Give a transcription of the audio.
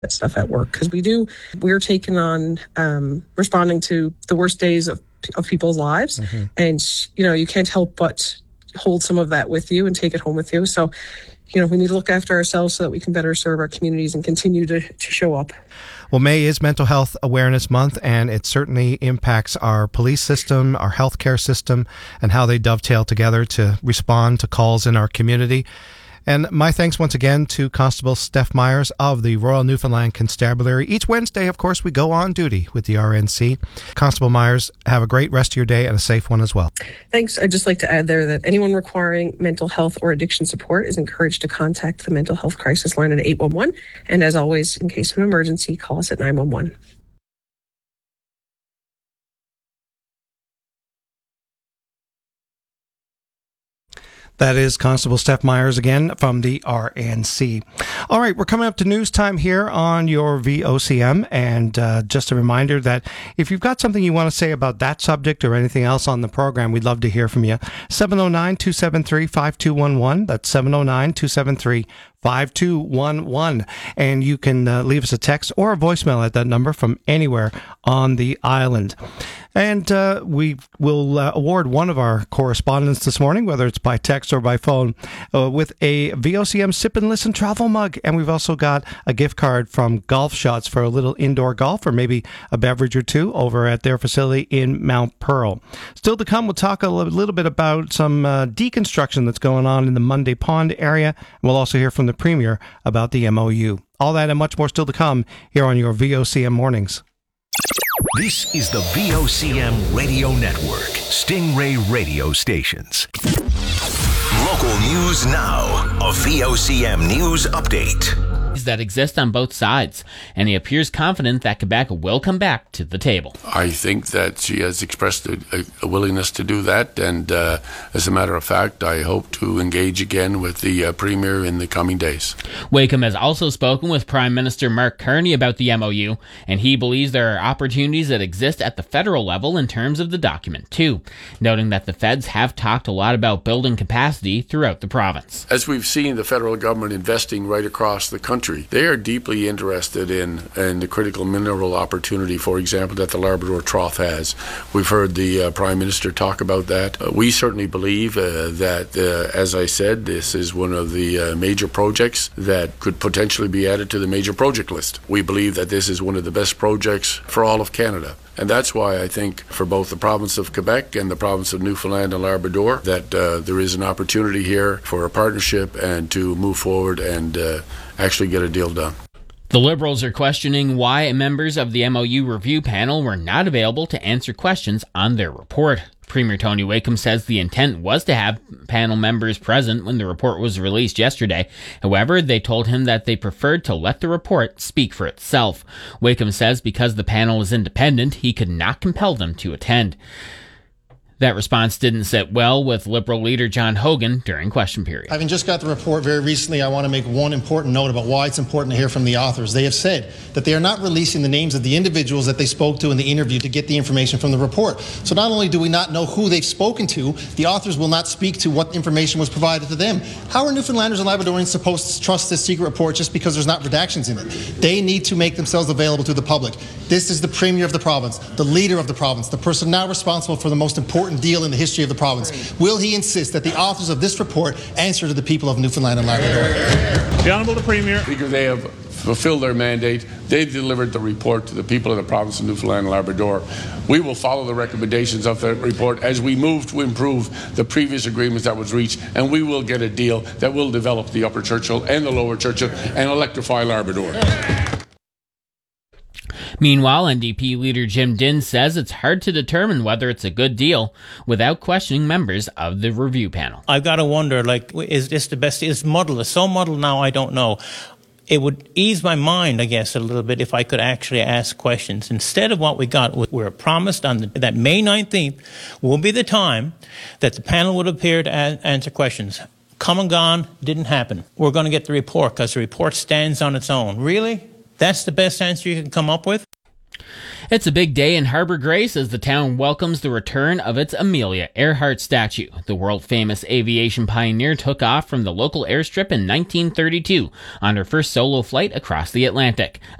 that stuff at work, because we're taking on responding to the worst days of people's lives. Mm-hmm. And, you can't help but hold some of that with you and take it home with you. So, we need to look after ourselves so that we can better serve our communities and continue to show up. Well, May is Mental Health Awareness Month, and it certainly impacts our police system, our healthcare system, and how they dovetail together to respond to calls in our community. And my thanks once again to Constable Steph Myers of the Royal Newfoundland Constabulary. Each Wednesday, of course, we go on duty with the RNC. Constable Myers, have a great rest of your day and a safe one as well. Thanks. I'd just like to add there that anyone requiring mental health or addiction support is encouraged to contact the Mental Health Crisis Line at 811. And as always, in case of an emergency, call us at 911. That is Constable Steph Myers again from the RNC. All right, we're coming up to news time here on your VOCM. And just a reminder that if you've got something you want to say about that subject or anything else on the program, we'd love to hear from you. 709-273-5211. That's 709-273-5211. And you can leave us a text or a voicemail at that number from anywhere on the island. And we will award one of our correspondents this morning, whether it's by text or by phone, with a VOCM Sip and Listen travel mug. And we've also got a gift card from Golf Shots for a little indoor golf or maybe a beverage or two over at their facility in Mount Pearl. Still to come, we'll talk a little bit about some deconstruction that's going on in the Monday Pond area. We'll also hear from the Premier about the MOU. All that and much more still to come here on your VOCM Mornings. This is the VOCM Radio Network, Stingray Radio Stations. Local news now, a VOCM news update. That exist on both sides, and he appears confident that Quebec will come back to the table. I think that she has expressed a willingness to do that, and as a matter of fact, I hope to engage again with the Premier in the coming days. Wakeham has also spoken with Prime Minister Mark Carney about the MOU, and he believes there are opportunities that exist at the federal level in terms of the document too, noting that the feds have talked a lot about building capacity throughout the province. As we've seen the federal government investing right across the country, they are deeply interested in the critical mineral opportunity, for example, that the Labrador Trough has. We've heard the Prime Minister talk about that. We certainly believe that, as I said, this is one of the major projects that could potentially be added to the major project list. We believe that this is one of the best projects for all of Canada. And that's why I think for both the province of Quebec and the province of Newfoundland and Labrador that there is an opportunity here for a partnership and to move forward and actually get a deal done. The Liberals are questioning why members of the MOU review panel were not available to answer questions on their report. Premier Tony Wakeham says the intent was to have panel members present when the report was released yesterday. However, they told him that they preferred to let the report speak for itself. Wakeham says because the panel is independent, he could not compel them to attend. That response didn't sit well with Liberal leader John Hogan during question period. Having just got the report very recently, I want to make one important note about why it's important to hear from the authors. They have said that they are not releasing the names of the individuals that they spoke to in the interview to get the information from the report. So not only do we not know who they've spoken to, the authors will not speak to what information was provided to them. How are Newfoundlanders and Labradorians supposed to trust this secret report just because there's not redactions in it? They need to make themselves available to the public. This is the Premier of the province, the leader of the province, the person now responsible for the most important deal in the history of the province. Will he insist that the authors of this report answer to the people of Newfoundland and Labrador? The Honourable the Premier. Speaker, they have fulfilled their mandate. They've delivered the report to the people of the province of Newfoundland and Labrador. We will follow the recommendations of that report as we move to improve the previous agreements that was reached, and we will get a deal that will develop the Upper Churchill and the Lower Churchill and electrify Labrador. Meanwhile, NDP leader Jim Dinn says it's hard to determine whether it's a good deal without questioning members of the review panel. I've got to wonder, is this the best? It's muddled. It's so muddled now, I don't know. It would ease my mind, I guess, a little bit if I could actually ask questions. Instead of what we got, we were promised that May 19th will be the time that the panel would appear to answer questions. Come and gone, didn't happen. We're going to get the report because the report stands on its own. Really? That's the best answer you can come up with? It's a big day in Harbor Grace as the town welcomes the return of its Amelia Earhart statue. The world-famous aviation pioneer took off from the local airstrip in 1932 on her first solo flight across the Atlantic.